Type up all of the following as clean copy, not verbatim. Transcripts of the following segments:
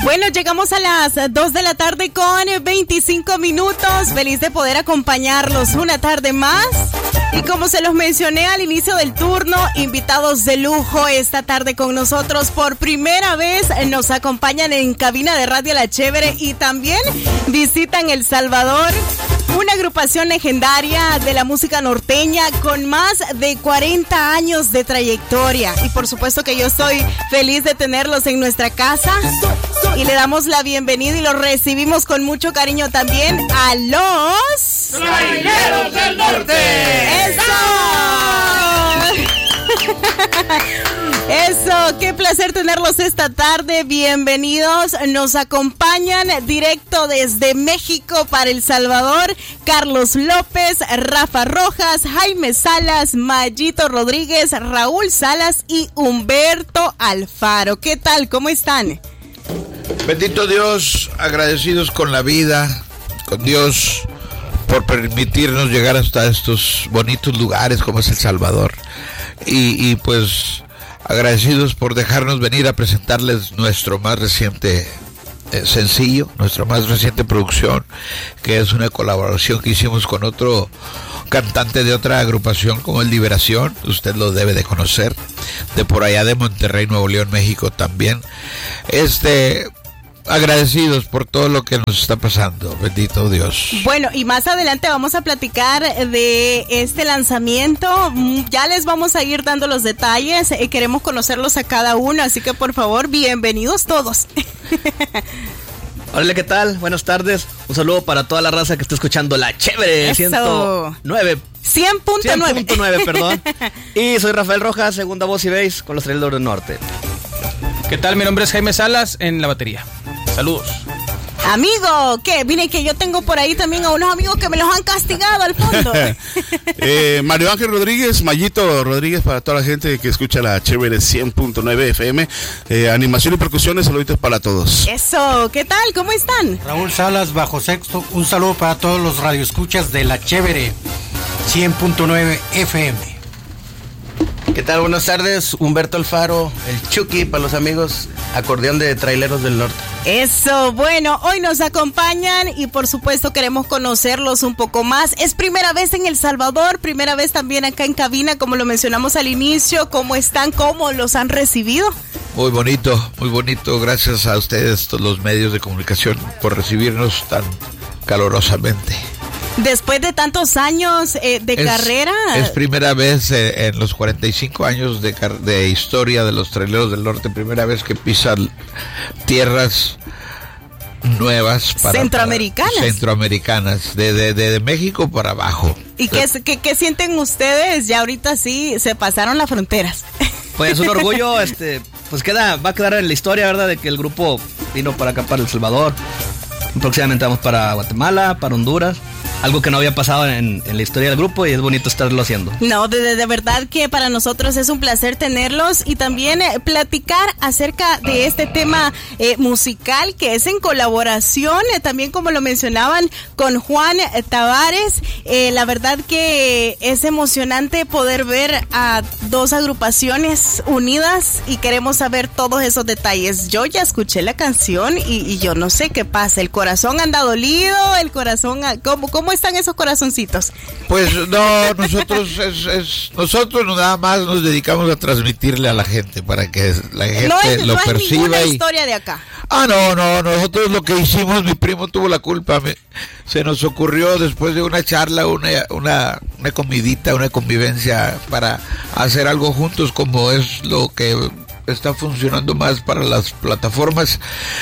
Bueno, llegamos a las 2 de la tarde con 25 minutos. Feliz de poder acompañarlos una tarde más. Y como se los mencioné al inicio del turno, invitados de lujo esta tarde con nosotros. Por primera vez nos acompañan en cabina de Radio La Chévere y también visitan El Salvador. Una agrupación legendaria de la música norteña con más de 40 años de trayectoria. Y por supuesto que yo estoy feliz de tenerlos en nuestra casa. Y le damos la bienvenida y los recibimos con mucho cariño también a los... ¡Traileros del Norte! ¡Eso! Eso, qué placer tenerlos esta tarde, bienvenidos, nos acompañan directo desde México para El Salvador, Carlos López, Rafa Rojas, Jaime Salas, Mayito Rodríguez, Raúl Salas y Humberto Alfaro. ¿Qué tal? ¿Cómo están? Bendito Dios, agradecidos con la vida, con Dios, por permitirnos llegar hasta estos bonitos lugares como es El Salvador. Y pues agradecidos por dejarnos venir a presentarles nuestro más reciente sencillo, nuestra más reciente producción, que es una colaboración que hicimos con otro cantante de otra agrupación como el Liberación, usted lo debe de conocer, de por allá de Monterrey, Nuevo León, México también. Agradecidos por todo lo que nos está pasando, bendito Dios. Bueno, y más adelante vamos a platicar de este lanzamiento, ya les vamos a ir dando los detalles, queremos conocerlos a cada uno, así que por favor, bienvenidos todos. Hola, ¿qué tal? Buenas tardes, un saludo para toda la raza que está escuchando La Chévere. Eso. 100.9, perdón. Y soy Rafael Rojas, segunda voz y bass con los Traileros del Norte. ¿Qué tal? Mi nombre es Jaime Salas en la batería. Saludos. Amigo, ¿qué? Miren que yo tengo por ahí también a unos amigos que me los han castigado al fondo. Mario Ángel Rodríguez, Mayito Rodríguez, para toda la gente que escucha La Chévere 100.9 FM. Animación y percusiones, saluditos para todos. Eso, ¿qué tal? ¿Cómo están? Raúl Salas, bajo sexto. Un saludo para todos los radioescuchas de La Chévere 100.9 FM. ¿Qué tal? Buenas tardes, Humberto Alfaro, el Chucky para los amigos, acordeón de Traileros del Norte. Eso, bueno, hoy nos acompañan y por supuesto queremos conocerlos un poco más. Es primera vez en El Salvador, primera vez también acá en cabina, como lo mencionamos al inicio. ¿Cómo están? ¿Cómo los han recibido? Muy bonito, gracias a ustedes, todos los medios de comunicación, por recibirnos tan calurosamente. Después de tantos años de carrera. Es primera vez en los 45 años de historia de los Traileros del Norte, primera vez que pisan tierras nuevas centroamericanas, de México para abajo. ¿Y qué sienten ustedes? Ya ahorita sí se pasaron las fronteras. Pues un orgullo, pues va a quedar en la historia, ¿verdad? De que el grupo vino para acá, para El Salvador. Próximamente vamos para Guatemala, para Honduras. Algo que no había pasado en la historia del grupo y es bonito estarlo haciendo. No, de verdad que para nosotros es un placer tenerlos y también platicar acerca de este tema musical que es en colaboración, también como lo mencionaban, con Juan Tavares. La verdad que es emocionante poder ver a dos agrupaciones unidas y queremos saber todos esos detalles. Yo ya escuché la canción y yo no sé qué pasa, el corazón anda dolido, el corazón, ¿cómo están esos corazoncitos? Pues no, nosotros nada más nos dedicamos a transmitirle a la gente para que la gente lo perciba. No es ninguna historia de acá. No, nosotros lo que hicimos, mi primo tuvo la culpa, se nos ocurrió después de una charla, una comidita, una convivencia para hacer algo juntos, como es lo que está funcionando más para las plataformas.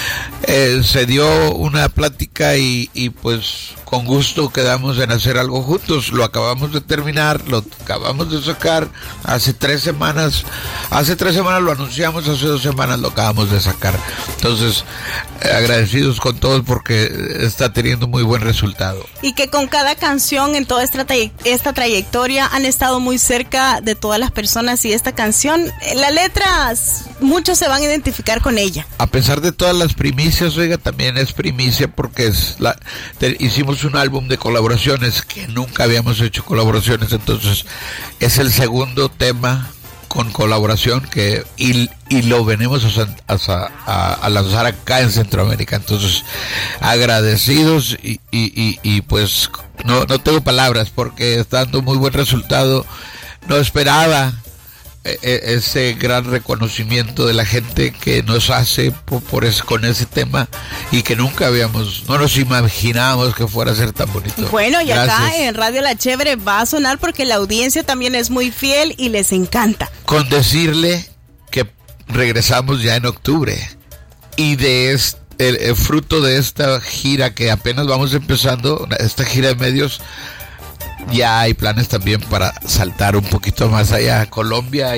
Se dio una plática y pues con gusto quedamos en hacer algo juntos. Lo acabamos de terminar, lo acabamos de sacar hace 3 semanas. Hace 3 semanas lo anunciamos, hace 2 semanas lo acabamos de sacar. Entonces, agradecidos con todos porque está teniendo muy buen resultado. Y que con cada canción en toda esta trayectoria han estado muy cerca de todas las personas y esta canción, la letra, muchos se van a identificar con ella. A pesar de todas las primicias, oiga, también es primicia porque hicimos un álbum de colaboraciones que nunca habíamos hecho colaboraciones, entonces es el segundo tema con colaboración y y lo venimos a lanzar acá en Centroamérica. Entonces, agradecidos y pues no tengo palabras porque está dando muy buen resultado. No esperaba ese gran reconocimiento de la gente que nos hace con ese tema y que nunca no nos imaginábamos que fuera a ser tan bonito. Bueno, y gracias. Acá en Radio La Chévere va a sonar porque la audiencia también es muy fiel y les encanta. Con decirle que regresamos ya en octubre y de el fruto de esta gira que apenas vamos empezando, esta gira de medios, ya hay planes también para saltar un poquito más allá, Colombia,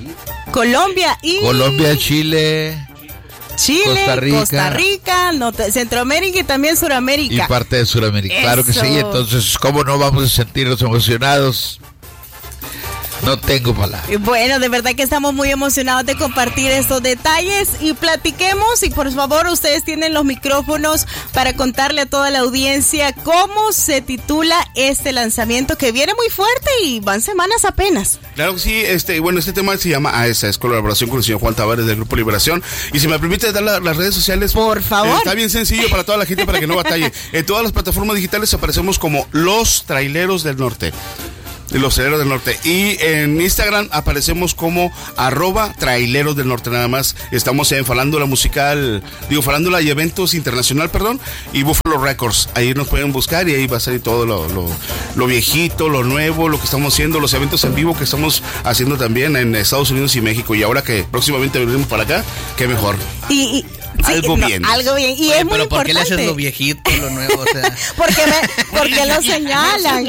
Chile, Costa Rica, Centroamérica y también Suramérica. Y parte de Suramérica, Eso. Claro que sí. Entonces, ¿cómo no vamos a sentirnos emocionados? No tengo palabras. Bueno, de verdad que estamos muy emocionados de compartir estos detalles y platiquemos, y por favor ustedes tienen los micrófonos para contarle a toda la audiencia cómo se titula este lanzamiento que viene muy fuerte y van semanas apenas. Claro que sí, este tema se llama AESA, es colaboración con el señor Juan Tavares del Grupo Liberación. Y si me permite dar las redes sociales, por favor. Está bien sencillo para toda la gente para que no batalle. En todas las plataformas digitales aparecemos como Los Traileros del Norte. Los Traileros del Norte. Y en Instagram aparecemos como @Traileros del Norte, nada más. Estamos en Farándula Musical, Farándula y Eventos Internacional, y Buffalo Records. Ahí nos pueden buscar y ahí va a salir todo lo viejito, lo nuevo, lo que estamos haciendo, los eventos en vivo que estamos haciendo también en Estados Unidos y México. Y ahora que próximamente venimos para acá, qué mejor. Sí, algo bien. Y es muy pero ¿por importante. qué le haces lo viejito, lo nuevo? O sea. porque lo señalan.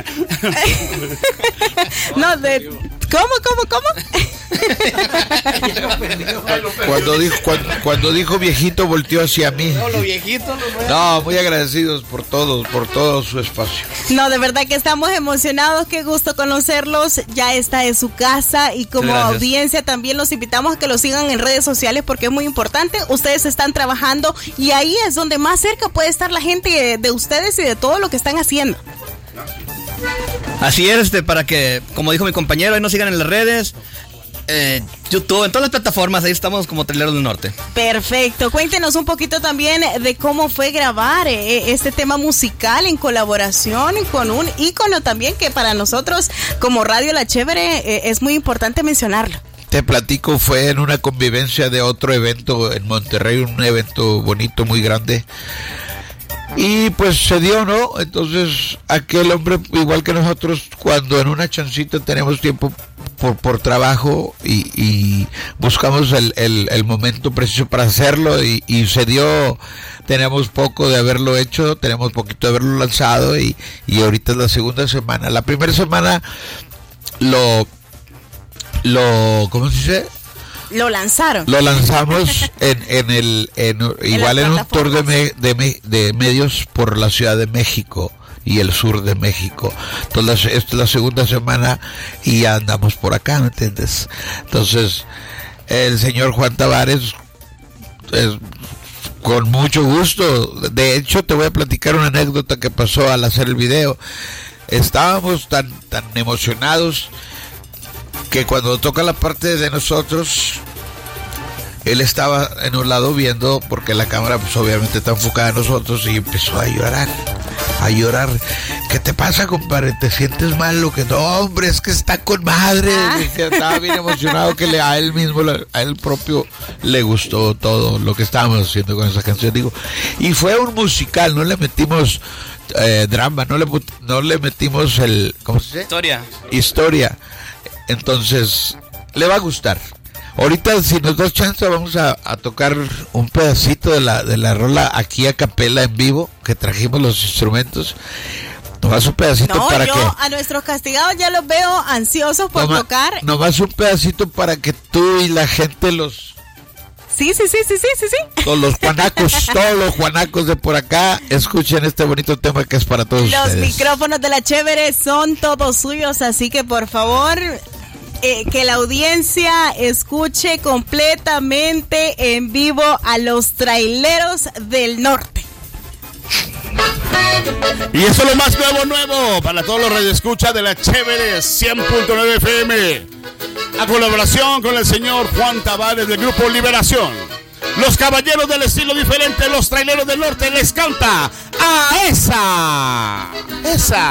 No, ¿Cómo? Cuando dijo viejito, volteó hacia mí. No, lo viejito, lo nuevo. No, muy agradecidos por todo su espacio. No, de verdad que estamos emocionados, qué gusto conocerlos. Ya está en su casa y como audiencia también los invitamos a que los sigan en redes sociales porque es muy importante. Ustedes están trabajando y ahí es donde más cerca puede estar la gente de ustedes y de todo lo que están haciendo. Así es, para que, como dijo mi compañero, ahí nos sigan en las redes, YouTube, en todas las plataformas, ahí estamos como Traileros del Norte. Perfecto, cuéntenos un poquito también de cómo fue grabar este tema musical en colaboración con un ícono también que para nosotros como Radio La Chévere es muy importante mencionarlo. Te platico, fue en una convivencia de otro evento en Monterrey, un evento bonito, muy grande. Y pues se dio, ¿no? Entonces aquel hombre, igual que nosotros, cuando en una chancita tenemos tiempo por trabajo y buscamos el momento preciso para hacerlo y se dio. Tenemos poco de haberlo hecho, tenemos poquito de haberlo lanzado y ahorita es la segunda semana. La primera semana ¿cómo se dice? Lo lanzaron. Lo lanzamos en un tour de medios por la Ciudad de México y el sur de México. Entonces, esta es la segunda semana y ya andamos por acá, ¿me entiendes? Entonces, el señor Juan Tavares, con mucho gusto. De hecho, te voy a platicar una anécdota que pasó al hacer el video. Estábamos tan emocionados que cuando toca la parte de nosotros, él estaba en un lado viendo, porque la cámara pues obviamente está enfocada en nosotros, y empezó a llorar. ¿Qué te pasa, compadre? ¿Te sientes mal? Lo que no, hombre, es que está con madre. Que estaba bien emocionado, que a él mismo, a él propio le gustó todo lo que estábamos haciendo con esa canción. Digo, y fue un musical, no le metimos drama, no le metimos ¿cómo se dice? Historia. Entonces, le va a gustar. Ahorita, si nos das chance, vamos a tocar un pedacito de la rola aquí a capela en vivo, que trajimos los instrumentos. Nomás un pedacito para que... a nuestros castigados ya los veo ansiosos por tocar. Nomás un pedacito para que tú y la gente Sí. Todos los juanacos de por acá escuchen este bonito tema que es para todos ustedes. Los micrófonos de La Chévere son todos suyos, así que por favor, que la audiencia escuche completamente en vivo a los Traileros del Norte. Y eso es lo más nuevo para todos los radioescuchas de la Chévere 100.9 FM. A colaboración con el señor Juan Tavares del Grupo Liberación. Los caballeros del estilo diferente, los traileros del norte, les canta a esa.